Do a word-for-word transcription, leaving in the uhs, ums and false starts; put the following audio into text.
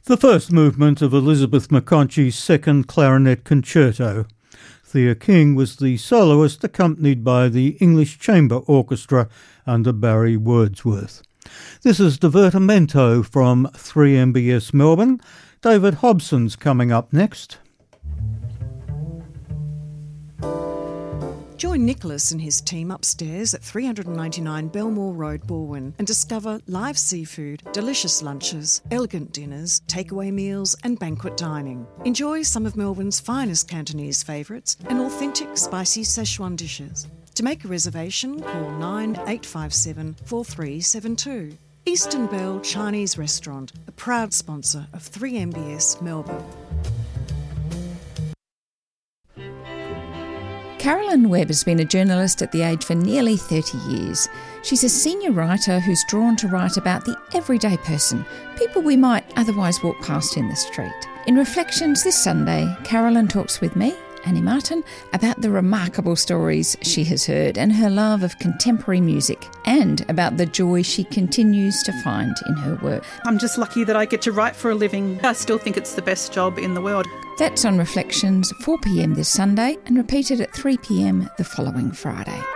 The first movement of Elizabeth McConchie's second clarinet concerto. Thea King was the soloist, accompanied by the English Chamber Orchestra under Barry Wordsworth. This is Divertimento from three M B S Melbourne. David Hobson's coming up next. Join Nicholas and his team upstairs at three ninety-nine Belmore Road, Balwyn, and discover live seafood, delicious lunches, elegant dinners, takeaway meals and banquet dining. Enjoy some of Melbourne's finest Cantonese favourites and authentic spicy Szechuan dishes. To make a reservation, call nine eight five seven, four three seven two. Eastern Bell Chinese Restaurant, a proud sponsor of three M B S Melbourne. Carolyn Webb has been a journalist at The Age for nearly thirty years. She's a senior writer who's drawn to write about the everyday person, people we might otherwise walk past in the street. In Reflections this Sunday, Carolyn talks with me, Annie Martin, about the remarkable stories she has heard and her love of contemporary music, and about the joy she continues to find in her work. I'm just lucky that I get to write for a living. I still think it's the best job in the world. That's on Reflections, four p m this Sunday, and repeated at three p m the following Friday.